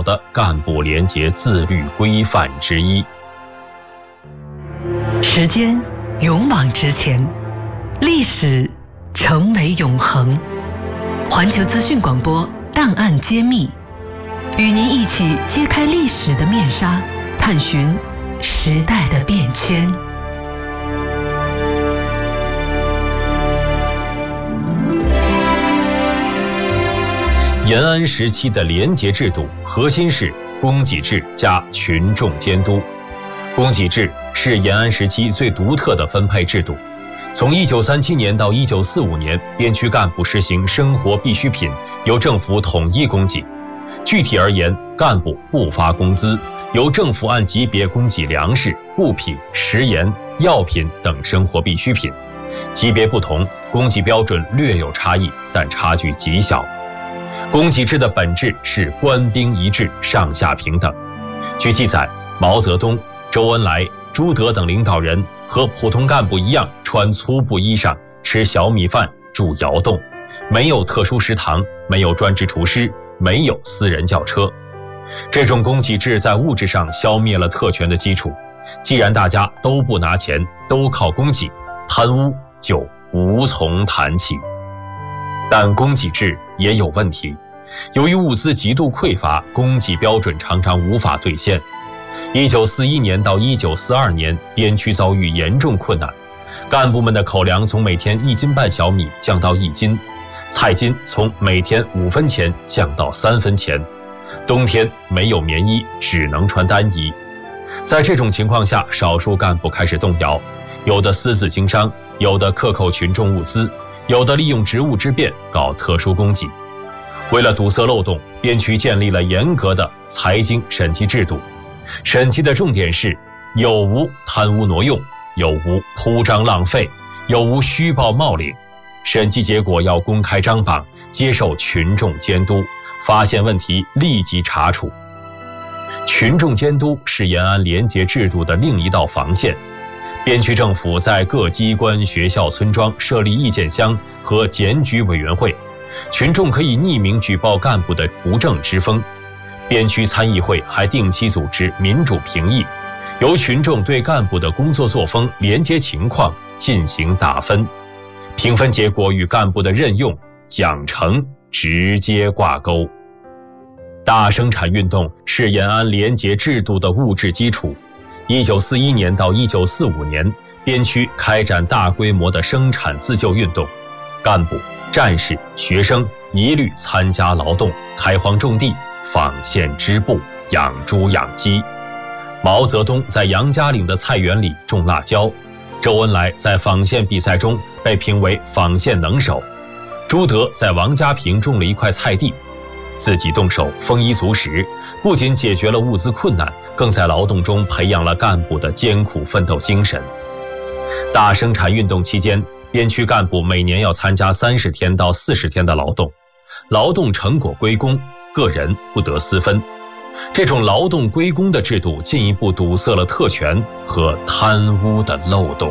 的干部廉洁自律规范之一。 时间勇往直前，历史成为永恒。环球资讯广播档案揭秘，与您一起揭开历史的面纱，探寻时代的变迁。 延安时期的廉洁制度核心是供给制加群众监督。供给制是延安时期最独特的分配制度。从1937年到1945年，边区干部实行生活必需品由政府统一供给。具体而言，干部不发工资，由政府按级别供给粮食、物品、食盐、药品等生活必需品。级别不同，供给标准略有差异，但差距极小。供给制的本质是官兵一致，上下平等。据记载，毛泽东、周恩来、朱德等领导人和普通干部一样，穿粗布衣裳，吃小米饭，住窑洞，没有特殊食堂，没有专职厨师，没有私人轿车。这种供给制在物质上消灭了特权的基础。既然大家都不拿钱，都靠供给，贪污就无从谈起。但供给制也有问题，由于物资极度匮乏，供给标准常常无法兑现。1941年到1942年，边区遭遇严重困难，干部们的口粮从每天1斤半小米降到1斤，菜金从每天5分钱降到3分钱，冬天没有棉衣，只能穿单衣。在这种情况下，少数干部开始动摇，有的私自经商，有的克扣群众物资，有的利用职务之便搞特殊供给。为了堵塞漏洞，边区建立了严格的财经审计制度。审计的重点是有无贪污挪用，有无铺张浪费，有无虚报冒领。审计结果要公开张榜，接受群众监督，发现问题立即查处。群众监督是延安廉洁制度的另一道防线。边区政府在各机关、学校、村庄设立意见箱和检举委员会，群众可以匿名举报干部的不正之风。边区参议会还定期组织民主评议，由群众对干部的工作作风、廉洁情况进行打分，评分结果与干部的任用、奖惩直接挂钩。大生产运动是延安廉洁制度的物质基础。1941年到1945年，边区开展大规模的生产自救运动，干部、战士、学生一律参加劳动，开荒种地，纺线织布，养猪养鸡。毛泽东在杨家岭的菜园里种辣椒，周恩来在纺线比赛中被评为纺线能手，朱德在王家坪种了一块菜地，自己动手丰衣足食，不仅解决了物资困难，更在劳动中培养了干部的艰苦奋斗精神。大生产运动期间，边区干部每年要参加30天到40天的劳动，劳动成果归公，个人不得私分。这种劳动归公的制度进一步堵塞了特权和贪污的漏洞。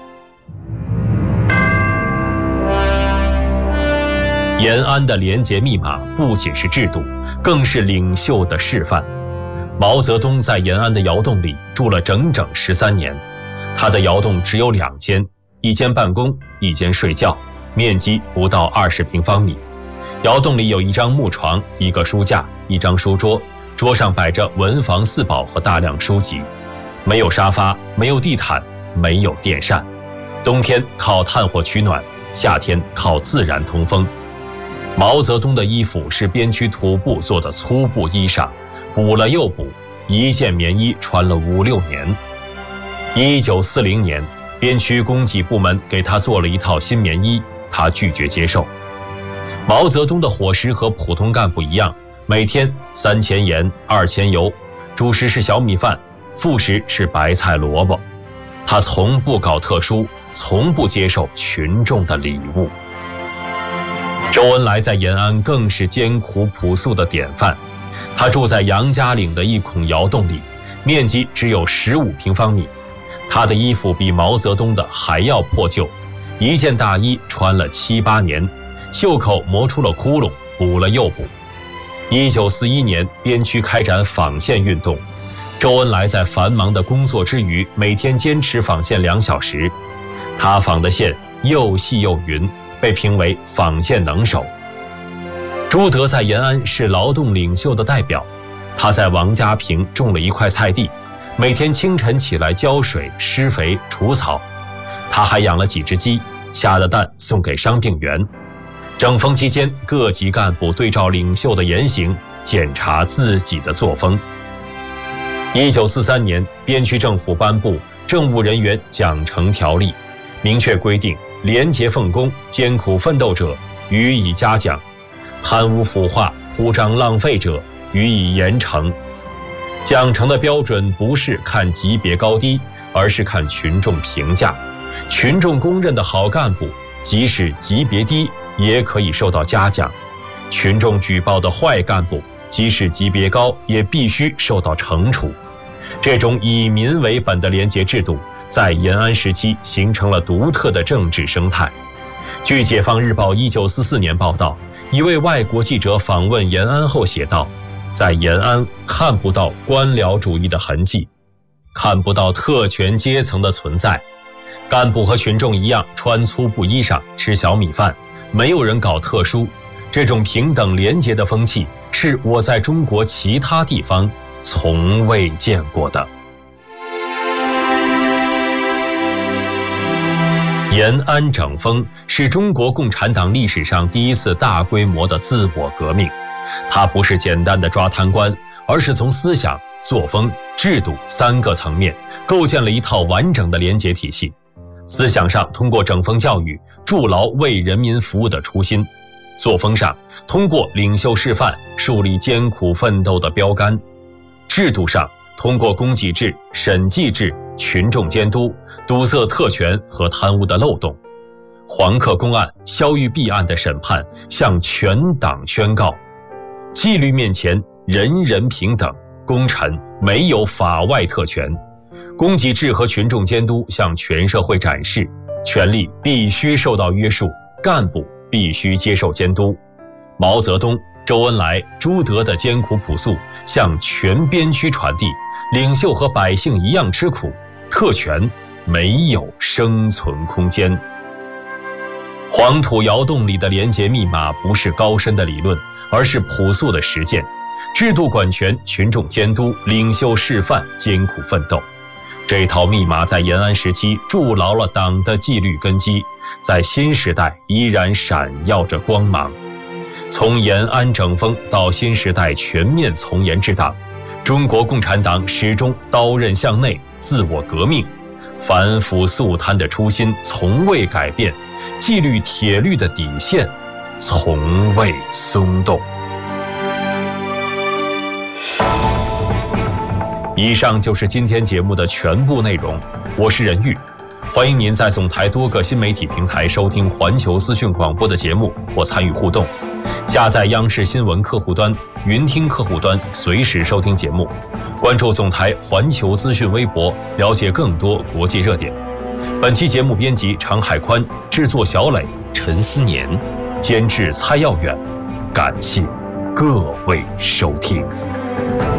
延安的廉洁密码不仅是制度，更是领袖的示范。毛泽东在延安的窑洞里住了整整13年，他的窑洞只有2间，一间办公，一间睡觉，面积不到20平方米。窑洞里有一张木床，一个书架，一张书桌，桌上摆着文房四宝和大量书籍。没有沙发，没有地毯，没有电扇。冬天靠炭火取暖，夏天靠自然通风。毛泽东的衣服是边区土布做的粗布衣裳，补了又补，一件棉衣穿了5、6年。1940年，边区供给部门给他做了一套新棉衣，他拒绝接受。毛泽东的伙食和普通干部一样，每天3钱盐2钱油，主食是小米饭，副食是白菜萝卜。他从不搞特殊，从不接受群众的礼物。周恩来在延安更是艰苦朴素的典范。他住在杨家岭的一孔窑洞里，面积只有15平方米。他的衣服比毛泽东的还要破旧，一件大衣穿了7、8年，袖口磨出了窟窿，补了又补。 1941年，边区开展纺线运动。周恩来在繁忙的工作之余，每天坚持纺线2小时。他纺的线又细又匀，被评为纺线能手。朱德在延安是劳动领袖的代表。他在王家坪种了一块菜地，每天清晨起来浇水、施肥、除草。他还养了几只鸡，下的蛋送给伤病员。整风期间，各级干部对照领袖的言行，检查自己的作风。1943年，边区政府颁布《政务人员奖惩条例》，明确规定，廉洁奉公、艰苦奋斗者予以嘉奖，贪污腐化、铺张浪费者予以严惩。奖惩的标准不是看级别高低，而是看群众评价。群众公认的好干部，即使级别低，也可以受到嘉奖；群众举报的坏干部，即使级别高，也必须受到惩处。这种以民为本的廉洁制度，在延安时期形成了独特的政治生态。据《解放日报》1944年报道，一位外国记者访问延安后写道：在延安看不到官僚主义的痕迹，看不到特权阶层的存在。干部和群众一样穿粗布衣裳，吃小米饭，没有人搞特殊。这种平等廉洁的风气，是我在中国其他地方从未见过的。延安整风是中国共产党历史上第一次大规模的自我革命，它不是简单的抓贪官，而是从思想、作风、制度3个层面构建了一套完整的廉洁体系。思想上，通过整风教育筑牢为人民服务的初心；作风上，通过领袖示范树立艰苦奋斗的标杆；制度上，通过供给制、审计制、群众监督，堵塞特权和贪污的漏洞。黄克公案、肖玉璧案的审判向全党宣告：纪律面前人人平等，功臣没有法外特权。供给制和群众监督向全社会展示，权力必须受到约束，干部必须接受监督。毛泽东、周恩来、朱德的艰苦朴素向全边区传递，领袖和百姓一样吃苦，特权没有生存空间。黄土窑洞里的廉洁密码不是高深的理论，而是朴素的实践。制度管权，群众监督，领袖示范，艰苦奋斗。这套密码在延安时期筑牢了党的纪律根基，在新时代依然闪耀着光芒。从延安整风到新时代全面从严治党，中国共产党始终刀刃向内，自我革命，反腐肃贪的初心从未改变，纪律铁律的底线从未松动。以上就是今天节目的全部内容，我是任玉，欢迎您在总台多个新媒体平台收听环球资讯广播的节目或参与互动。下载央视新闻客户端、云听客户端，随时收听节目。关注总台环球资讯微博，了解更多国际热点。本期节目编辑常海宽，制作小磊、陈思年，监制蔡耀远。感谢各位收听。